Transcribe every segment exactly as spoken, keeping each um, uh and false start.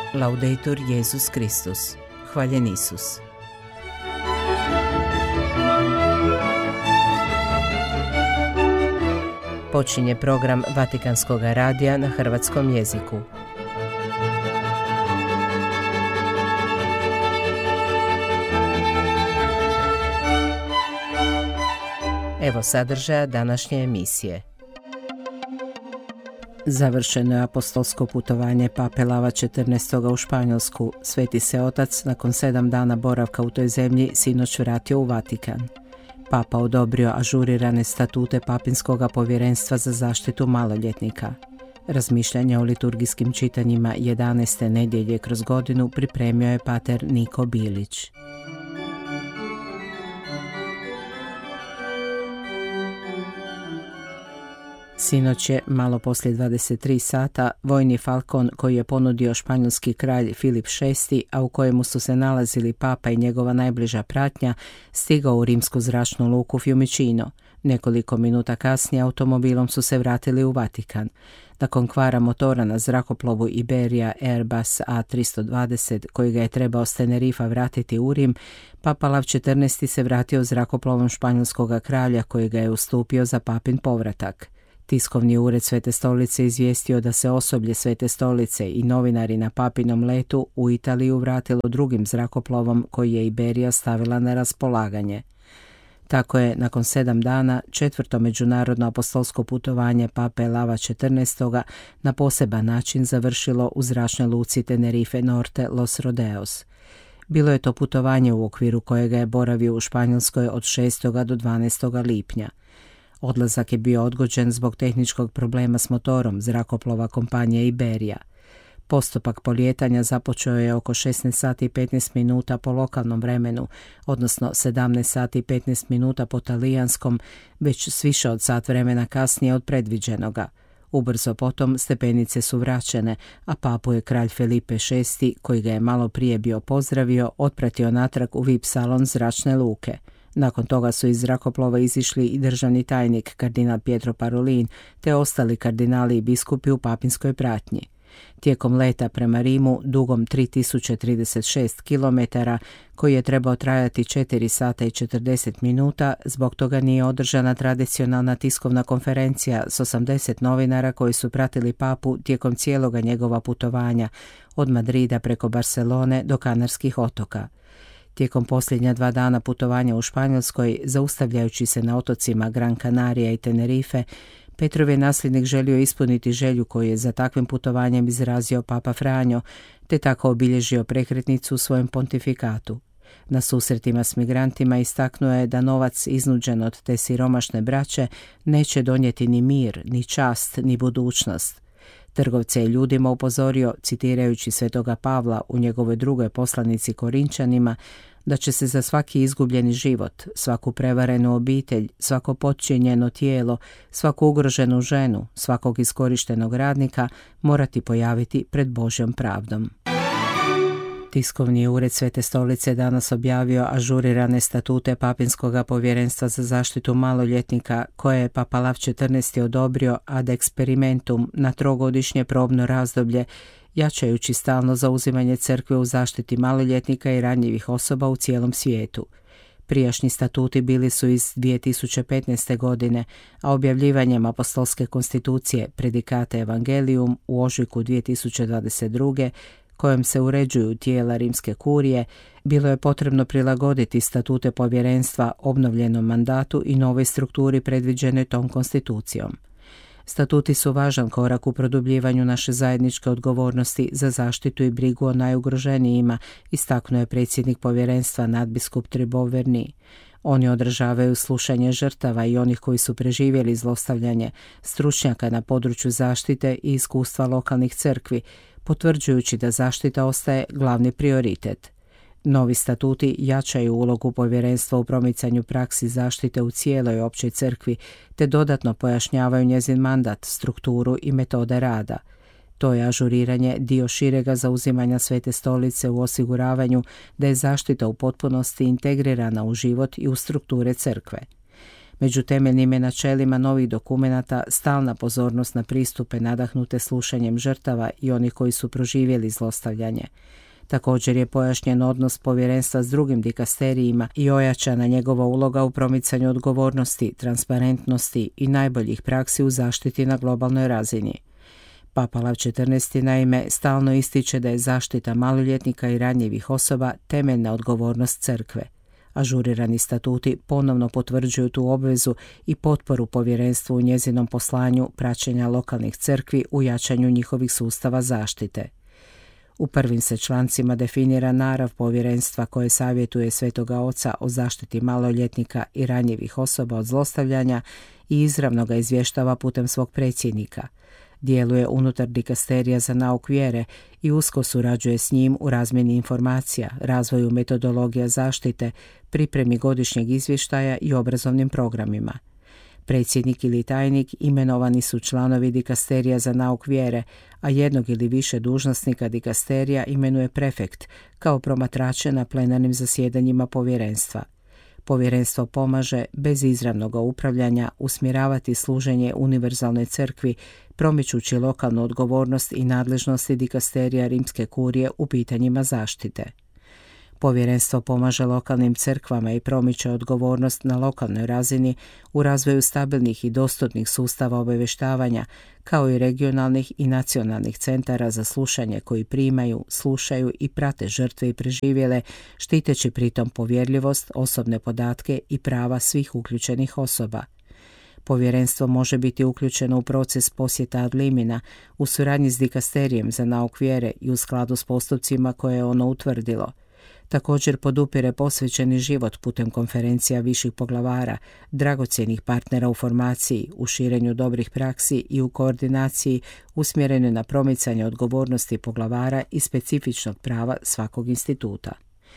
Laudetur Jesus Christus. Hvaljen Isus. Počinje program Vatikanskog radija na hrvatskom jeziku. Evo sadržaja današnje emisije. Završeno je apostolsko putovanje pape Lava četrnaestog u Španjolsku. Sveti se otac nakon sedam dana boravka u toj zemlji sinoć vratio u Vatikan. Papa odobrio ažurirane statute Papinskog povjerenstva za zaštitu maloljetnika. Razmišljanja o liturgijskim čitanjima jedanaeste nedjelje kroz godinu pripremio je pater Niko Bilić. Sinoć je, malo poslije dvadeset tri sata, vojni falkon koji je ponudio španjolski kralj Filip šesti, a u kojemu su se nalazili papa i njegova najbliža pratnja, stigao u rimsku zračnu luku Fiumicino. Nekoliko minuta kasnije automobilom su se vratili u Vatikan. Nakon kvara motora na zrakoplovu Iberia Airbus A tristo dvadeset, koji ga je trebao s Tenerifa vratiti u Rim, papa Lav četrnaesti se vratio zrakoplovom španjolskog kralja koji ga je ustupio za papin povratak. Tiskovni ured Svete stolice izvijestio da se osoblje Svete stolice i novinari na papinom letu u Italiju vratilo drugim zrakoplovom koji je Iberija stavila na raspolaganje. Tako je, nakon sedam dana, četvrto međunarodno apostolsko putovanje pape Lava četrnaestog na poseban način završilo u zračnoj luci Tenerife Norte Los Rodeos. Bilo je to putovanje u okviru kojega je boravio u Španjolskoj od šestog do dvanaestog lipnja. Odlazak je bio odgođen zbog tehničkog problema s motorom zrakoplova kompanije Iberija. Postupak polijetanja započeo je oko šesnaest sati i petnaest minuta po lokalnom vremenu, odnosno sedamnaest sati i petnaest minuta po talijanskom, već s više od sat vremena kasnije od predviđenoga. Ubrzo potom stepenice su vraćene, a papu je kralj Felipe šesti, koji ga je malo prije bio pozdravio, otpratio natrag u V I P salon zračne luke. Nakon toga su iz zrakoplova izišli i državni tajnik kardinal Pietro Parolin te ostali kardinali i biskupi u papinskoj pratnji. Tijekom leta prema Rimu, dugom tri tisuće trideset šest kilometara, koji je trebao trajati četiri sata i četrdeset minuta, zbog toga nije održana tradicionalna tiskovna konferencija s osamdeset novinara koji su pratili papu tijekom cijeloga njegova putovanja, od Madrida preko Barcelone do Kanarskih otoka. Tijekom posljednja dva dana putovanja u Španjolskoj, zaustavljajući se na otocima Gran Canaria i Tenerife, Petrov je nasljednik želio ispuniti želju koju je za takvim putovanjem izrazio papa Franjo, te tako obilježio prekretnicu u svojem pontifikatu. Na susretima s migrantima istaknuo je da novac iznuđen od te siromašne braće neće donijeti ni mir, ni čast, ni budućnost. Trgovce je ljudima upozorio, citirajući svetoga Pavla u njegovoj drugoj poslanici Korinčanima, da će se za svaki izgubljeni život, svaku prevarenu obitelj, svako potčinjeno tijelo, svaku ugroženu ženu, svakog iskorištenog radnika morati pojaviti pred Božjom pravdom. Tiskovni ured Svete stolice danas objavio ažurirane statute Papinskog povjerenstva za zaštitu maloljetnika koje je papa Lav četrnaesti odobrio ad experimentum na trogodišnje probno razdoblje, jačajući stalno zauzimanje crkve u zaštiti maloljetnika i ranjivih osoba u cijelom svijetu. Prijašnji statuti bili su iz dvije tisuće petnaeste. godine, a objavljivanjem apostolske konstitucije Predikate Evangelium u ožujku dvije tisuće dvadeset druge kojom se uređuju tijela rimske kurije, bilo je potrebno prilagoditi statute povjerenstva obnovljenom mandatu i novoj strukturi predviđenoj tom konstitucijom. Statuti su važan korak u produbljivanju naše zajedničke odgovornosti za zaštitu i brigu o najugroženijima, istaknuo je predsjednik povjerenstva nadbiskup Thibaut Verny. Oni odražavaju slušanje žrtava i onih koji su preživjeli zlostavljanje, stručnjaka na području zaštite i iskustva lokalnih crkvi, potvrđujući da zaštita ostaje glavni prioritet. Novi statuti jačaju ulogu povjerenstva u promicanju praksi zaštite u cijeloj općoj crkvi, te dodatno pojašnjavaju njezin mandat, strukturu i metode rada. To je ažuriranje dio širega zauzimanja Svete stolice u osiguravanju da je zaštita u potpunosti integrirana u život i u strukture crkve. Među temeljnim je načelima novih dokumenata stalna pozornost na pristupe nadahnute slušanjem žrtava i onih koji su proživjeli zlostavljanje. Također je pojašnjen odnos povjerenstva s drugim dikasterijima i ojačana njegova uloga u promicanju odgovornosti, transparentnosti i najboljih praksi u zaštiti na globalnoj razini. Papa Lav četrnaesti naime stalno ističe da je zaštita maloljetnika i ranjivih osoba temeljna odgovornost crkve. Ažurirani statuti ponovno potvrđuju tu obvezu i potporu povjerenstvu u njezinom poslanju praćenja lokalnih crkvi u jačanju njihovih sustava zaštite. U prvim se člancima definira narav povjerenstva koje savjetuje Svetoga Oca o zaštiti maloljetnika i ranjivih osoba od zlostavljanja i izravno ga izvještava putem svog predsjednika. Djeluje unutar dikasterija za nauk vjere i usko surađuje s njim u razmjeni informacija, razvoju metodologija zaštite, pripremi godišnjeg izvještaja i obrazovnim programima. Predsjednik ili tajnik imenovani su članovi dikasterija za nauk vjere, a jednog ili više dužnosnika dikasterija imenuje prefekt kao promatrače na plenarnim zasjedanjima povjerenstva. Povjerenstvo pomaže, bez izravnog upravljanja, usmjeravati služenje univerzalnoj crkvi, promičući lokalnu odgovornost i nadležnosti dikasterija Rimske kurije u pitanjima zaštite. Povjerenstvo pomaže lokalnim crkvama i promiče odgovornost na lokalnoj razini u razvoju stabilnih i dostupnih sustava obavještavanja, kao i regionalnih i nacionalnih centara za slušanje koji primaju, slušaju i prate žrtve i preživjele, štiteći pritom povjerljivost, osobne podatke i prava svih uključenih osoba. Povjerenstvo može biti uključeno u proces posjeta ad limina u suradnji s dikasterijem za nauk vjere i u skladu s postupcima koje je ono utvrdilo. Također podupire posvećeni život putem konferencija viših poglavara, dragocjenih partnera u formaciji, u širenju dobrih praksi i u koordinaciji usmjerene na promicanje odgovornosti poglavara i specifičnog prava svakog instituta.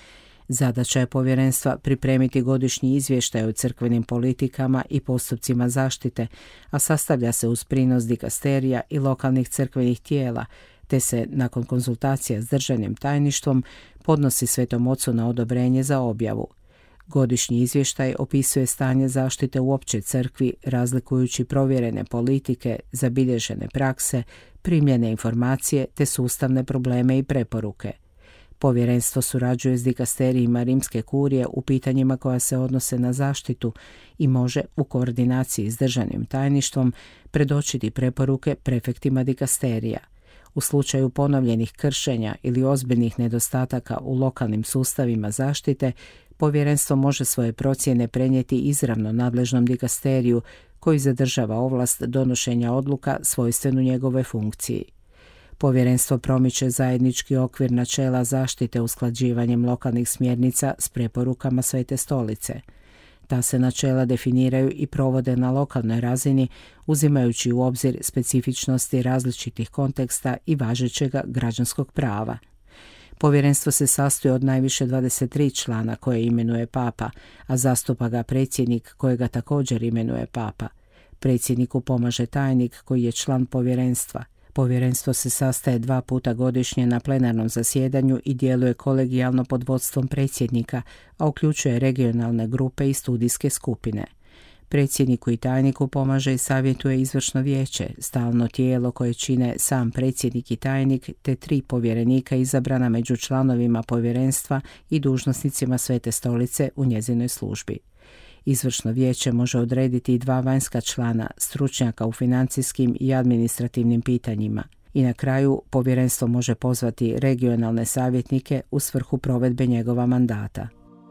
Zadaća je povjerenstva pripremiti godišnji izvještaj o crkvenim politikama i postupcima zaštite, a sastavlja se uz prinos dikasterija i lokalnih crkvenih tijela, te se, nakon konzultacija s državnim tajništvom, podnosi Svetom Ocu na odobrenje za objavu. Godišnji izvještaj opisuje stanje zaštite u općoj crkvi, razlikujući provjerene politike, zabilježene prakse, primljene informacije te sustavne probleme i preporuke. Povjerenstvo surađuje s dikasterijima Rimske kurije u pitanjima koja se odnose na zaštitu i može, u koordinaciji s državnim tajništvom, predočiti preporuke prefektima dikasterija. U slučaju ponovljenih kršenja ili ozbiljnih nedostataka u lokalnim sustavima zaštite, povjerenstvo može svoje procjene prenijeti izravno nadležnom dikasteriju koji zadržava ovlast donošenja odluka svojstvenu njegove funkciji. Povjerenstvo promiče zajednički okvir načela zaštite usklađivanjem lokalnih smjernica s preporukama Svete stolice. Ta se načela definiraju i provode na lokalnoj razini, uzimajući u obzir specifičnosti različitih konteksta i važećega građanskog prava. Povjerenstvo se sastoji od najviše dvadeset tri člana koje imenuje papa, a zastupa ga predsjednik kojega također imenuje papa. Predsjedniku pomaže tajnik koji je član povjerenstva. Povjerenstvo se sastaje dva puta godišnje na plenarnom zasjedanju i djeluje kolegijalno pod vodstvom predsjednika, a uključuje regionalne grupe i studijske skupine. Predsjedniku i tajniku pomaže i savjetuje izvršno vijeće, stalno tijelo koje čine sam predsjednik i tajnik te tri povjerenika izabrana među članovima povjerenstva i dužnosnicima Svete stolice u njezinoj službi. Izvršno vijeće može odrediti i dva vanjska člana, stručnjaka u financijskim i administrativnim pitanjima. I na kraju, povjerenstvo može pozvati regionalne savjetnike u svrhu provedbe njegova mandata.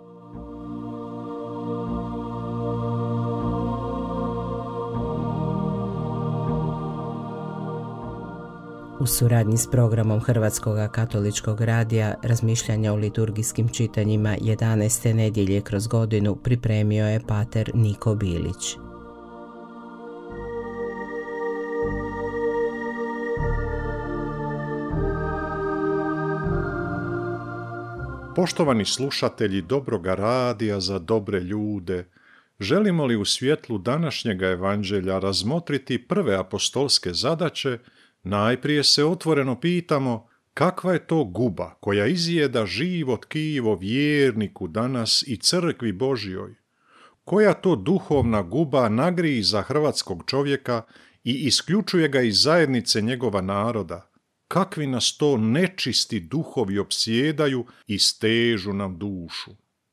U suradnji s programom Hrvatskog katoličkog radija razmišljanja o liturgijskim čitanjima jedanaeste nedjelje kroz godinu pripremio je pater Niko Bilić. Poštovani slušatelji dobroga radija za dobre ljude, želimo li u svjetlu današnjega evanđelja razmotriti prve apostolske zadaće, najprije se otvoreno pitamo kakva je to guba koja izjeda živo tkivo vjerniku danas i crkvi Božjoj, Koja to duhovna guba nagriza hrvatskog čovjeka i isključuje ga iz zajednice njegova naroda? Kakvi nas to nečisti duhovi opsjedaju i stežu nam dušu?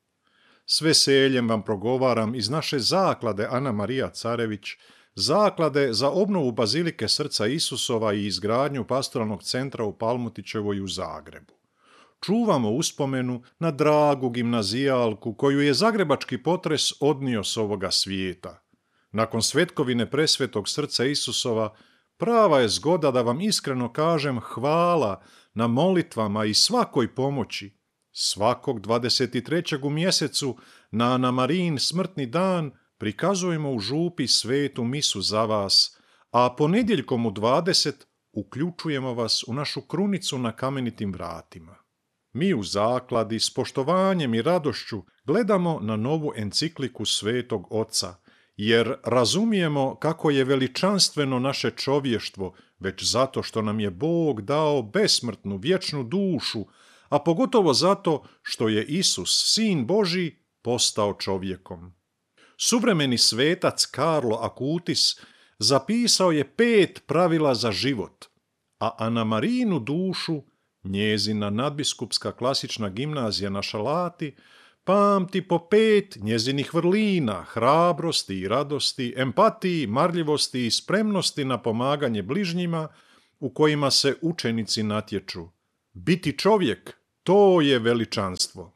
S veseljem vam progovaram iz naše zaklade Ana Marija Carević, zaklade za obnovu Bazilike Srca Isusova i izgradnju pastoralnog centra u Palmutićevoj i u Zagrebu. Čuvamo uspomenu na dragu gimnazijalku koju je zagrebački potres odnio s ovoga svijeta. Nakon svetkovine presvetog Srca Isusova, prava je zgoda da vam iskreno kažem hvala na molitvama i svakoj pomoći. Svakog dvadeset trećeg u mjesecu na Ana Marijin smrtni dan prikazujemo u župi svetu misu za vas, a ponedjeljkom u dvadeset uključujemo vas u našu krunicu na kamenitim vratima. Mi u zakladi s poštovanjem i radošću gledamo na novu encikliku Svetog Oca, jer razumijemo kako je veličanstveno naše čovještvo već zato što nam je Bog dao besmrtnu vječnu dušu, a pogotovo zato što je Isus, Sin Božji, postao čovjekom. Suvremeni svetac Karlo Akutis zapisao je pet pravila za život, a Ana Marijinu dušu, njezina nadbiskupska klasična gimnazija na Šalati, pamti po pet njezinih vrlina, hrabrosti i radosti, empatiji, marljivosti i spremnosti na pomaganje bližnjima, u kojima se učenici natječu. Biti čovjek, to je veličanstvo.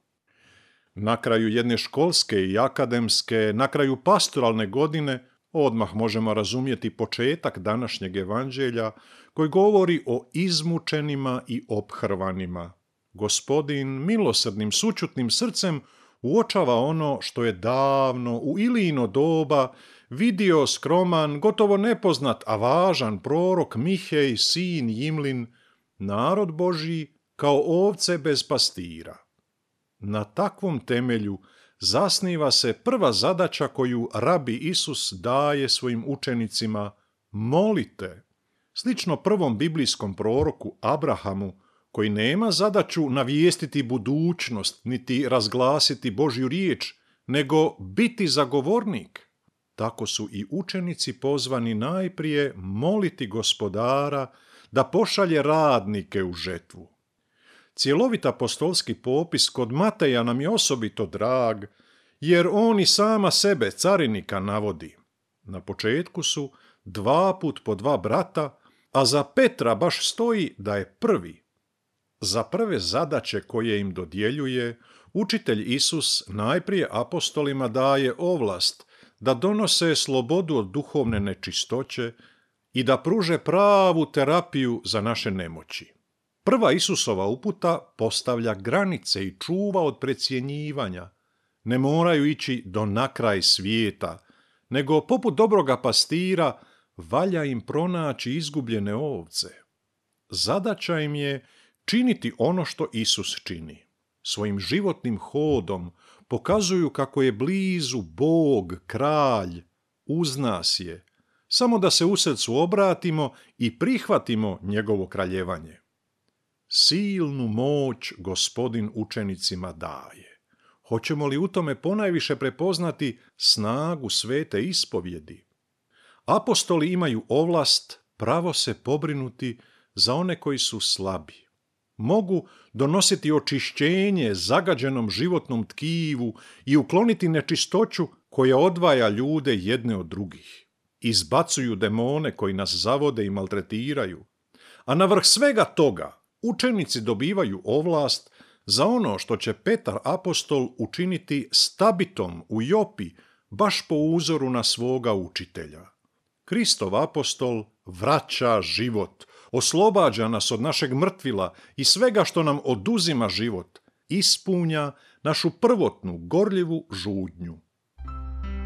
Na kraju jedne školske i akademske, na kraju pastoralne godine, odmah možemo razumjeti početak današnjeg evanđelja koji govori o izmučenima i ophrvanima. Gospodin milosrdnim sućutnim srcem uočava ono što je davno u Ilijino doba vidio skroman, gotovo nepoznat, a važan prorok Mihej, sin Jimlin, narod Božji kao ovce bez pastira. Na takvom temelju zasniva se prva zadaća koju rabi Isus daje svojim učenicima: molite. Slično prvom biblijskom proroku Abrahamu, koji nema zadaću navijestiti budućnost niti razglasiti Božju riječ, nego biti zagovornik. Tako su i učenici pozvani najprije moliti Gospodara da pošalje radnike u žetvu. Cjelovit apostolski popis kod Mateja nam je osobito drag, jer on i sama sebe, carinika, navodi. Na početku su dva put po dva brata, a za Petra baš stoji da je prvi. Za prve zadaće koje im dodjeljuje, učitelj Isus najprije apostolima daje ovlast da donose slobodu od duhovne nečistoće i da pruže pravu terapiju za naše nemoći. Prva Isusova uputa postavlja granice i čuva od precjenjivanja. Ne moraju ići do nakraj svijeta, nego poput dobroga pastira valja im pronaći izgubljene ovce. Zadaća im je činiti ono što Isus čini. Svojim životnim hodom pokazuju kako je blizu Bog, kralj, uz nas je. Samo da se u srcu obratimo i prihvatimo njegovo kraljevanje. Silnu moć Gospodin učenicima daje. Hoćemo li u tome ponajviše prepoznati snagu svete ispovjedi? Apostoli imaju ovlast pravo se pobrinuti za one koji su slabi. Mogu donositi očišćenje zagađenom životnom tkivu i ukloniti nečistoću koja odvaja ljude jedne od drugih. Izbacuju demone koji nas zavode i maltretiraju. A na vrh svega toga učenici dobivaju ovlast za ono što će Petar apostol učiniti s Tabitom u Jopi, baš po uzoru na svoga učitelja. Kristov apostol vraća život, oslobađa nas od našeg mrtvila i svega što nam oduzima život, ispunja našu prvotnu gorljivu žudnju.